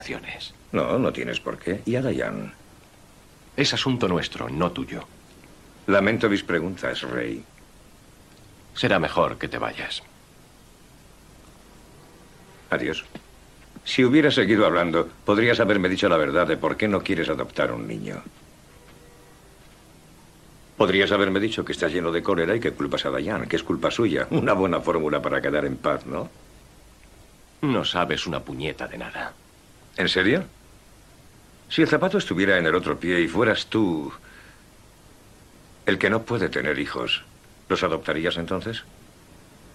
acciones. No, no tienes por qué. ¿Y a Diane? Es asunto nuestro, no tuyo. Lamento mis preguntas, Rey. Será mejor que te vayas. Adiós. Si hubieras seguido hablando, podrías haberme dicho la verdad de por qué no quieres adoptar un niño. Podrías haberme dicho que estás lleno de cólera y que culpas a Diane, que es culpa suya. Una buena fórmula para quedar en paz, ¿no? No sabes una puñeta de nada. ¿En serio? Si el zapato estuviera en el otro pie y fueras tú el que no puede tener hijos, ¿los adoptarías entonces?